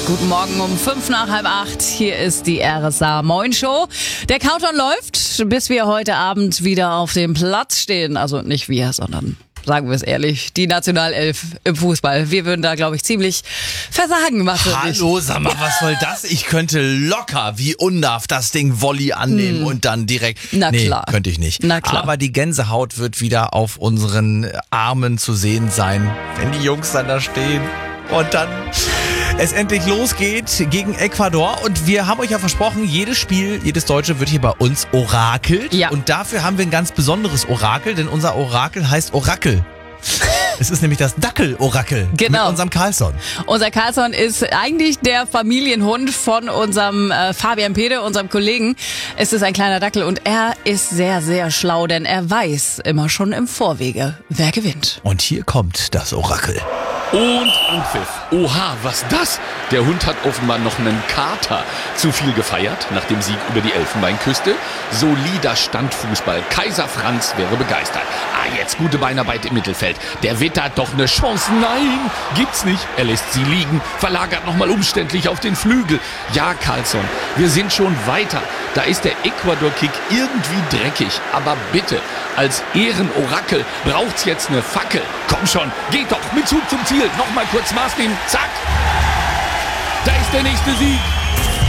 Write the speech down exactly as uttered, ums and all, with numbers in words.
Guten Morgen um fünf nach halb acht. Hier ist die R S A Moin Show. Der Countdown läuft, bis wir heute Abend wieder auf dem Platz stehen. Also nicht wir, sondern, sagen wir es ehrlich, die Nationalelf im Fußball. Wir würden da, glaube ich, ziemlich versagen. Hallo, sag mal, was soll das? Ich könnte locker wie Undarf das Ding Volley annehmen hm. und dann direkt... Na nee, klar. könnte ich nicht. Na klar. Aber die Gänsehaut wird wieder auf unseren Armen zu sehen sein, wenn die Jungs dann da stehen und dann... es endlich losgeht gegen Ecuador und wir haben euch ja versprochen, jedes Spiel, jedes Deutsche wird hier bei uns orakelt. Ja. Und dafür haben wir ein ganz besonderes Orakel, denn unser Orakel heißt Orakel. Es ist nämlich das Dackel-Orakel Genau. mit unserem Carlsson. Unser Carlsson ist eigentlich der Familienhund von unserem äh, Fabian Pede, unserem Kollegen. Es ist ein kleiner Dackel und er ist sehr, sehr schlau, denn er weiß immer schon im Vorwege, wer gewinnt. Und hier kommt das Orakel. Und Anpfiff. Oha, was das? Der Hund hat offenbar noch einen Kater. Zu viel gefeiert nach dem Sieg über die Elfenbeinküste. Solider Standfußball. Kaiser Franz wäre begeistert. Ah, jetzt gute Beinarbeit im Mittelfeld. Der wittert doch eine Chance. Nein, gibt's nicht. Er lässt sie liegen, verlagert nochmal umständlich auf den Flügel. Ja, Carlsson, wir sind schon weiter. Da ist der Ecuador-Kick irgendwie dreckig. Aber bitte, als Ehrenorakel braucht's jetzt eine Fackel. Komm schon, geht doch mit Zug zum Ziel. Nochmal kurz Maß nehmen. Zack. Da ist der nächste Sieg.